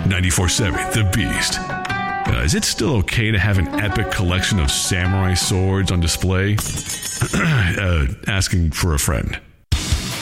94.7 The Beast. Is it still okay to have an epic collection of samurai swords on display? Asking for a friend.